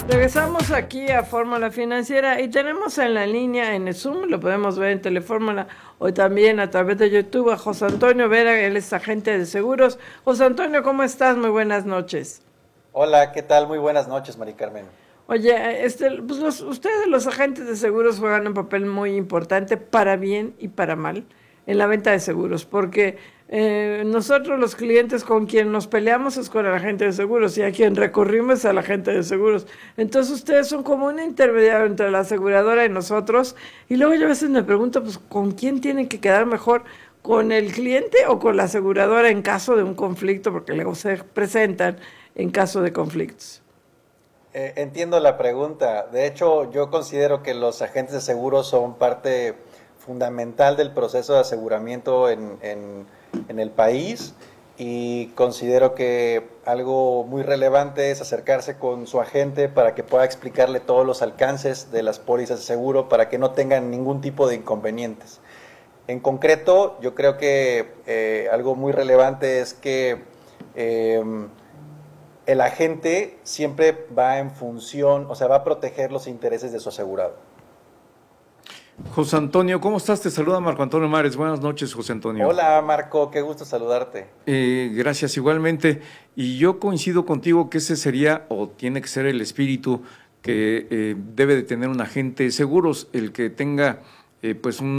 Regresamos aquí a Fórmula Financiera y tenemos en la línea en el Zoom, lo podemos ver en Telefórmula o también a través de YouTube a José Antonio Vera, él es agente de seguros. José Antonio, ¿cómo estás? Muy buenas noches. Hola, ¿qué tal? Muy buenas noches, Mari Carmen. Oye, pues ustedes los agentes de seguros juegan un papel muy importante para bien y para mal en la venta de seguros, porque nosotros los clientes con quien nos peleamos es con el agente de seguros y a quien recurrimos es al agente de seguros. Entonces ustedes son como un intermediario entre la aseguradora y nosotros. Y luego yo a veces me pregunto, pues, ¿con quién tienen que quedar mejor? ¿Con el cliente o con la aseguradora en caso de un conflicto? Porque luego se presentan en caso de conflictos. Entiendo la pregunta. De hecho, yo considero que los agentes de seguros son parte fundamental del proceso de aseguramiento en el país y considero que algo muy relevante es acercarse con su agente para que pueda explicarle todos los alcances de las pólizas de seguro para que no tengan ningún tipo de inconvenientes. En concreto, yo creo que algo muy relevante es que eh, el agente siempre va en función, o sea, va a proteger los intereses de su asegurado. José Antonio, ¿cómo estás? Te saluda Marco Antonio Mares. Buenas noches, José Antonio. Hola Marco, qué gusto saludarte. Gracias igualmente. Y yo coincido contigo que ese sería o tiene que ser el espíritu que debe de tener un agente de seguros, el que tenga pues un